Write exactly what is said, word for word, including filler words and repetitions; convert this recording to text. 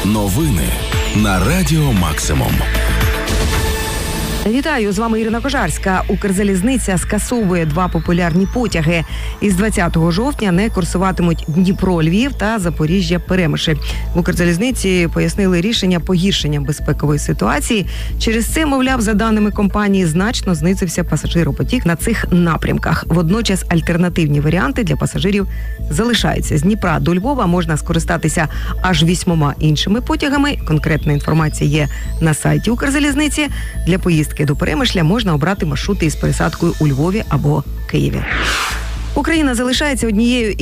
Новини на Радіо Максимум. Вітаю, з вами Ірина Кожарська. Укрзалізниця скасовує два популярні потяги. Із двадцятого жовтня не курсуватимуть Дніпро-Львів та Запоріжжя-Перемишль. В Укрзалізниці пояснили рішення погіршення безпекової ситуації. Через це, мовляв, за даними компанії, значно знизився пасажиропотік на цих напрямках. Водночас альтернативні варіанти для пасажирів залишаються. З Дніпра до Львова можна скористатися аж вісьмома іншими потягами. Конкретна інформація є на сайті Укрзалізниці. Для поїздки до Перемишля можна обрати маршрути із пересадкою у Львові або Києві. Україна залишається однією